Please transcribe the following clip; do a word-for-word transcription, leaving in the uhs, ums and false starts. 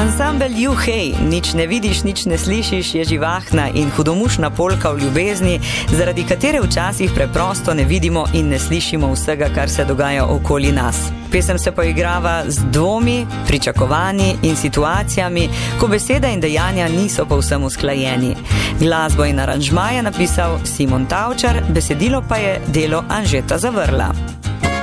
Ansambel Juhej, nič ne vidiš, nič ne slišiš, je živahna in hudomušna polka v ljubezni, zaradi katere včasih preprosto ne vidimo in ne slišimo vsega, kar se dogaja okoli nas. Pesem se poigrava z dvomi, pričakovanji in situacijami, ko beseda in dejanja niso povsem usklajeni. Glasbo in aranžma je napisal Simon Tavčar, besedilo pa je delo Anžeta Zavrla.